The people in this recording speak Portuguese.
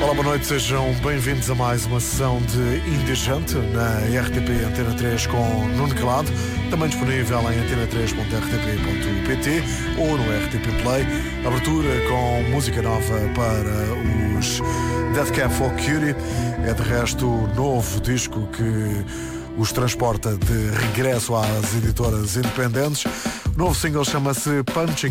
Olá, boa noite, sejam bem-vindos a mais uma sessão de Indecente na RTP Antena 3 com Nuno Calado, também disponível em antena3.rtp.pt ou no RTP Play. Abertura com música nova para os Death Cab for Cutie, é de resto o novo disco que os transporta de regresso às editoras independentes. O novo single chama-se Punching